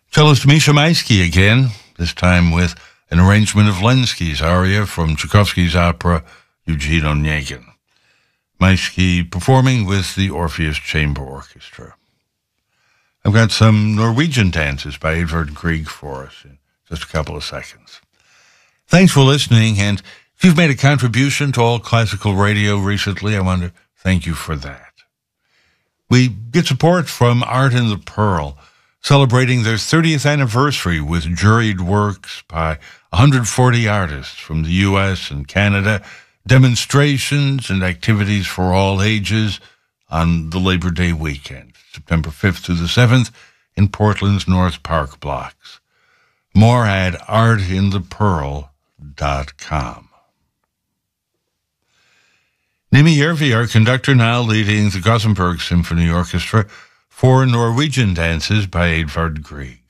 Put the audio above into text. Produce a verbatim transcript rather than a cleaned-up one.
Cellist Misha Maisky again, this time with an arrangement of Lenski's aria from Tchaikovsky's opera Eugene Onegin. Maisky performing with the Orpheus Chamber Orchestra. I've got some Norwegian dances by Edvard Grieg for us in just a couple of seconds. Thanks for listening, and if you've made a contribution to All Classical Radio recently, I want to thank you for that. We get support from Art in the Pearl, celebrating their thirtieth anniversary with juried works by one hundred forty artists from the U S and Canada, demonstrations and activities for all ages on the Labor Day weekend, September fifth to the seventh, in Portland's North Park blocks. More at art in the pearl dot com. Nimi Järvi, our conductor, now leading the Gothenburg Symphony Orchestra, four Norwegian dances by Edvard Grieg.